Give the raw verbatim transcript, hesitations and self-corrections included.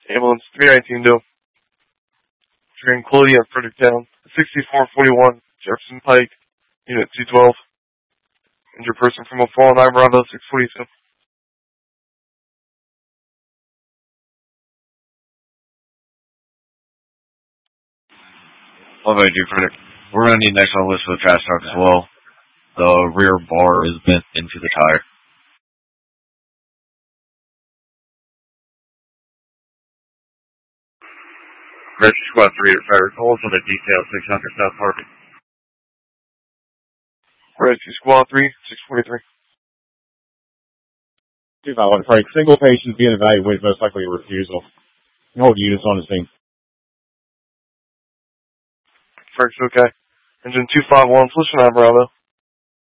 Ambulance three nineteen to Tranquility at Fredericktown, sixty-four forty-one Jefferson Pike, Unit two twelve. Injured person from a fall, nine Bravo, six forty-two. eleven eighty-two Frederick. We're going to need next on the list for the trash truck as well. The rear bar is bent into the tire. Rescue Squad three at Frederick. Hold for the detail six hundred South Park. Rescue Squad three, six forty-three. two five one Frank. Single patient being evaluated, most likely a refusal. Hold units on the scene. Frank's okay. Engine two five one, pushing nine Bravo.